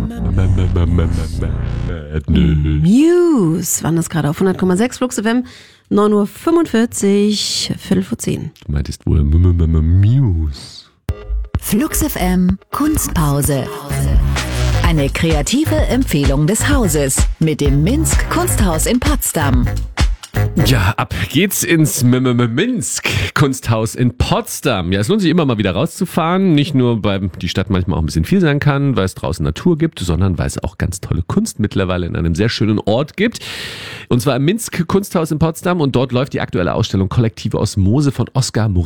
Muse waren das gerade auf 100,6 Flux FM, 9:45 Uhr, Viertel vor 10. Du meintest wohl Muse. Flux FM Kunstpause. Eine kreative Empfehlung des Hauses mit dem Minsk Kunsthaus in Potsdam. Ja, ab geht's ins Minsk Kunsthaus in Potsdam. Ja, es lohnt sich immer mal wieder rauszufahren. Nicht nur, weil die Stadt manchmal auch ein bisschen viel sein kann, weil es draußen Natur gibt, sondern weil es auch ganz tolle Kunst mittlerweile in einem sehr schönen Ort gibt. Und zwar im Minsk Kunsthaus in Potsdam. Und dort läuft die aktuelle Ausstellung Kollektive Osmose von Oskar